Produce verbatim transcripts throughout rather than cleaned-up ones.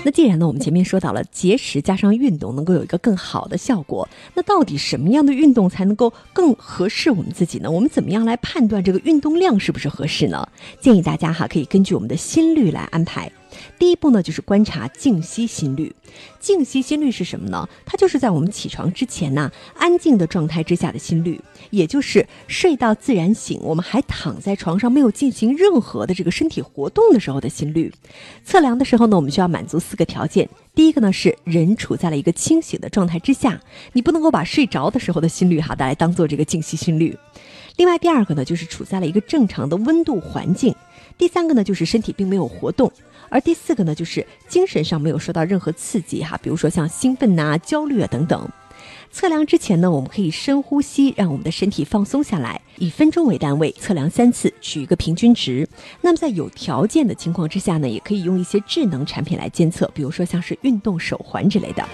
那既然呢，我们前面说到了节食加上运动能够有一个更好的效果，那到底什么样的运动才能够更合适我们自己呢？我们怎么样来判断这个运动量是不是合适呢？建议大家哈可以根据我们的心率来安排。第一步呢，就是观察静息心率。静息心率是什么呢？它就是在我们起床之前呢，安静的状态之下的心率，也就是睡到自然醒，我们还躺在床上没有进行任何的这个身体活动的时候的心率。测量的时候呢，我们需要满足四个条件。第一个呢是人处在了一个清醒的状态之下，你不能够把睡着的时候的心率哈带来当做这个静息心率。另外第二个呢就是处在了一个正常的温度环境。第三个呢就是身体并没有活动。而第四个呢就是精神上没有受到任何刺激哈，比如说像兴奋啊、焦虑啊等等。测量之前呢，我们可以深呼吸，让我们的身体放松下来，以分钟为单位测量三次，取一个平均值。那么在有条件的情况之下呢，也可以用一些智能产品来监测，比如说像是运动手环之类的。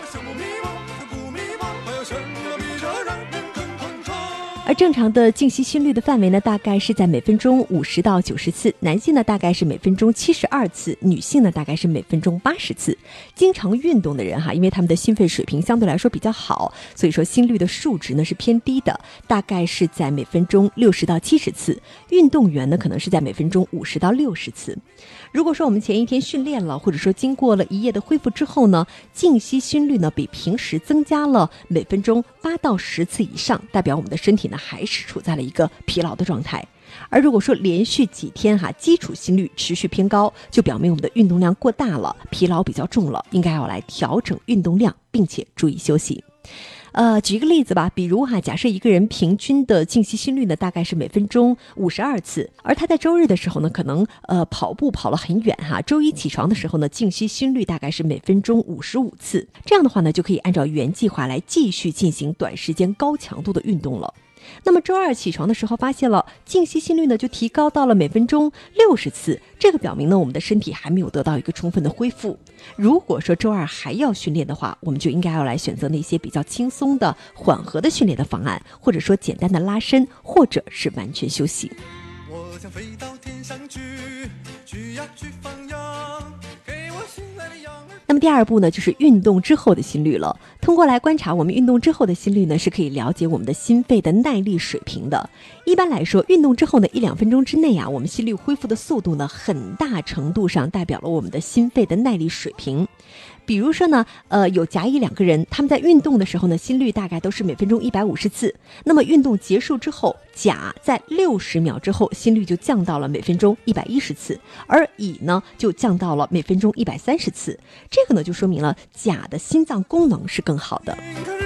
而正常的静息心率的范围呢，大概是在每分钟五十到九十次，男性呢大概是每分钟七十二次，女性呢大概是每分钟八十次。经常运动的人哈，因为他们的心肺水平相对来说比较好，所以说心率的数值呢是偏低的，大概是在每分钟六十到七十次。运动员呢可能是在每分钟五十到六十次。如果说我们前一天训练了，或者说经过了一夜的恢复之后呢，静息心率呢比平时增加了每分钟八到十次以上，代表我们的身体呢还是处在了一个疲劳的状态。而如果说连续几天哈，基础心率持续偏高，就表明我们的运动量过大了，疲劳比较重了，应该要来调整运动量，并且注意休息。呃，举一个例子吧，比如哈，假设一个人平均的静息心率呢，大概是每分钟五十二次，而他在周日的时候呢，可能呃跑步跑了很远哈，周一起床的时候呢，静息心率大概是每分钟五十五次，这样的话呢，就可以按照原计划来继续进行短时间高强度的运动了。那么周二起床的时候发现了静息心率呢就提高到了每分钟六十次，这个表明呢我们的身体还没有得到一个充分的恢复。如果说周二还要训练的话，我们就应该要来选择那些比较轻松的缓和的训练的方案，或者说简单的拉伸，或者是完全休息。我想飞到天上去，去呀去放羊，给我醒来的羊儿。那么第二步呢，就是运动之后的心率了。通过来观察我们运动之后的心率呢，是可以了解我们的心肺的耐力水平的。一般来说，运动之后呢，一两分钟之内啊，我们心率恢复的速度呢，很大程度上代表了我们的心肺的耐力水平。比如说呢，呃，有甲乙两个人，他们在运动的时候呢，心率大概都是每分钟一百五十次。那么运动结束之后，甲在六十秒之后，心率就降到了每分钟一百一十次，而乙呢，就降到了每分钟一百三十次。这个呢，就说明了甲的心脏功能是更好的。